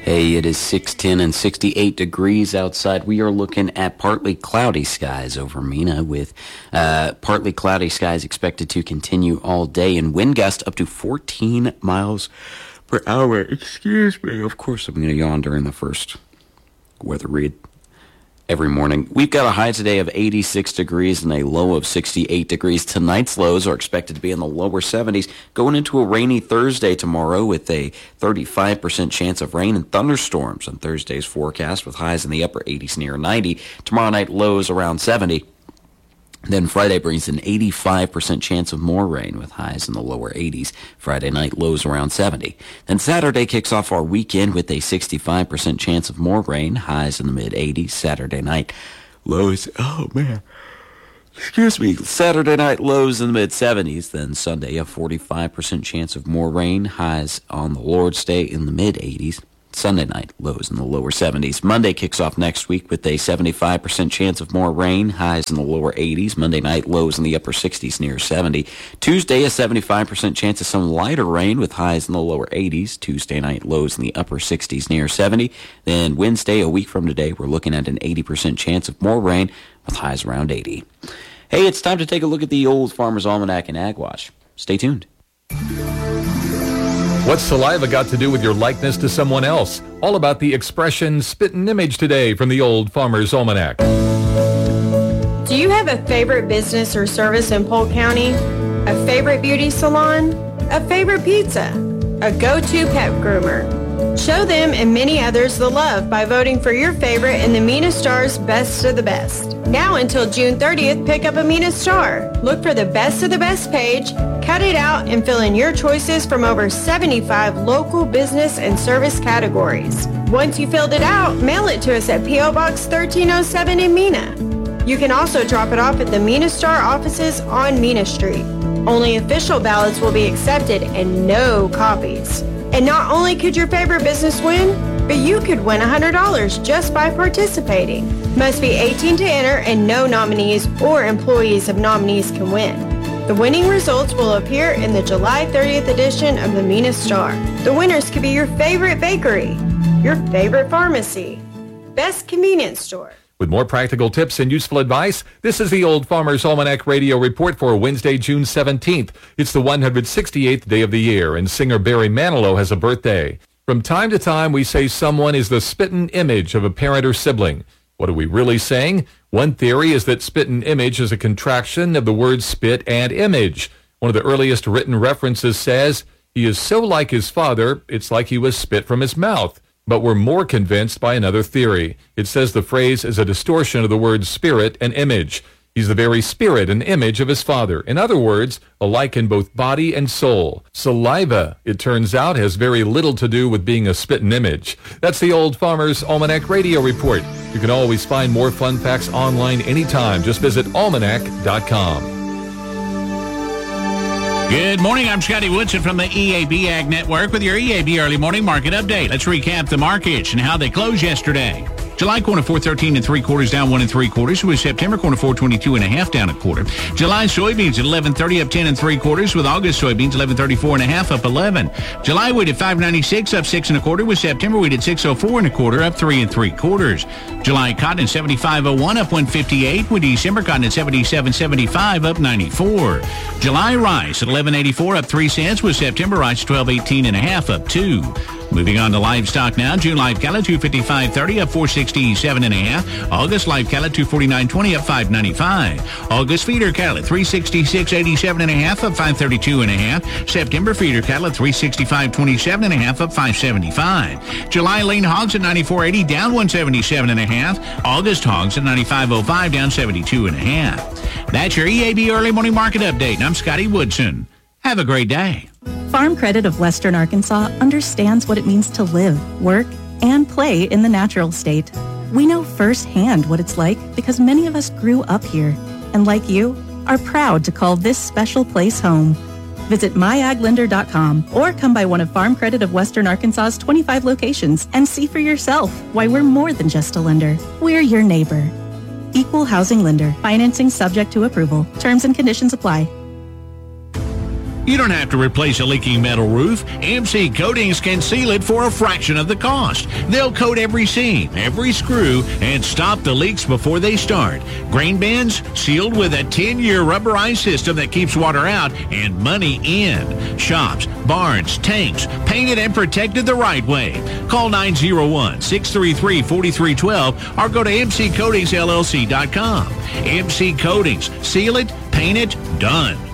Hey, it is 6:10 and 68 degrees outside. We are looking at partly cloudy skies over Mena with partly cloudy skies expected to continue all day and wind gust up to 14 miles per hour. Excuse me. Of course, I'm going to yawn during the first weather read every morning. We've got a high today of 86 degrees and a low of 68 degrees. Tonight's lows are expected to be in the lower 70s. Going into a rainy Thursday tomorrow with a 35% chance of rain and thunderstorms on Thursday's forecast with highs in the upper 80s near 90. Tomorrow night lows around 70. Then Friday brings an 85% chance of more rain with highs in the lower 80s. Friday night lows around 70. Then Saturday kicks off our weekend with a 65% chance of more rain, highs in the mid-80s. Saturday night lows, Saturday night lows in the mid-70s. Then Sunday a 45% chance of more rain, highs on the Lord's Day in the mid-80s. Sunday night, lows in the lower 70s. Monday kicks off next week with a 75% chance of more rain, highs in the lower 80s. Monday night, lows in the upper 60s near 70. Tuesday, a 75% chance of some lighter rain with highs in the lower 80s. Tuesday night, lows in the upper 60s near 70. Then Wednesday, a week from today, we're looking at an 80% chance of more rain with highs around 80. Hey, it's time to take a look at the Old Farmer's Almanac and Ag Watch. Stay tuned. What's saliva got to do with your likeness to someone else? All about the expression spittin' image today from the Old Farmer's Almanac. Do you have a favorite business or service in Polk County? A favorite beauty salon? A favorite pizza? A go-to pet groomer? Show them and many others the love by voting for your favorite in the Mena Star's Best of the Best. Now until June 30th, pick up a Mena Star. Look for the Best of the Best page, cut it out, and fill in your choices from over 75 local business and service categories. Once you filled it out, mail it to us at P.O. Box 1307 in Mena. You can also drop it off at the Mena Star offices on Mena Street. Only official ballots will be accepted and no copies. And not only could your favorite business win, but you could win $100 just by participating. Must be 18 to enter and no nominees or employees of nominees can win. The winning results will appear in the July 30th edition of the Mena Star. The winners could be your favorite bakery, your favorite pharmacy, best convenience store. With more practical tips and useful advice, this is the Old Farmer's Almanac Radio Report for Wednesday, June 17th. It's the 168th day of the year, and singer Barry Manilow has a birthday. From time to time, we say someone is the spittin' image of a parent or sibling. What are we really saying? One theory is that spittin' image is a contraction of the words spit and image. One of the earliest written references says, "He is so like his father, it's like he was spit from his mouth." But we're more convinced by another theory. It says the phrase is a distortion of the words spirit and image. He's the very spirit and image of his father. In other words, alike in both body and soul. Saliva, it turns out, has very little to do with being a spittin' image. That's the Old Farmer's Almanac Radio Report. You can always find more fun facts online anytime. Just visit almanac.com. Good morning. I'm Scotty Woodson from the EAB Ag Network with your EAB Early Morning Market Update. Let's recap the markets and how they closed yesterday. July corn at 4.13 3/4 down 1 3/4. With September corn at 4.22 1/2 down 1/4. July soybeans at 11.30 up 10 3/4. With August soybeans 11.34 1/2 up 11. July wheat at 5.96 up 6 1/4. With September wheat at 6.04 1/4 up 3 3/4. July cotton at 75.01 up 158. With December cotton at 77.75 up 94. July rice at 11.84 up 3 cents. With September rice 12.18 1/2 up 2. Moving on to livestock now. June live cattle 255.30 up 467 1/2. August live cattle 249.20 up 595. August feeder cattle at 366.87 1/2 up 532 1/2. September feeder cattle at 365.27 1/2 up 575. July lean hogs at 94.80 down 177 1/2. August hogs at 95.05 down 72 1/2. That's your EAB Early Morning Market Update. And I'm Scotty Woodson. Have a great day. Farm Credit of Western Arkansas understands what it means to live, work, and play in the natural state. We know firsthand what it's like because many of us grew up here, and like you, are proud to call this special place home. Visit myaglender.com or come by one of Farm Credit of Western Arkansas's 25 locations and see for yourself why we're more than just a lender. We're your neighbor. Equal housing lender. Financing subject to approval. Terms and conditions apply. You don't have to replace a leaking metal roof. MC Coatings can seal it for a fraction of the cost. They'll coat every seam, every screw, and stop the leaks before they start. Grain bins sealed with a 10-year rubberized system that keeps water out and money in. Shops, barns, tanks, painted and protected the right way. Call 901-633-4312 or go to mccoatingsllc.com. MC Coatings. Seal it, paint it, done.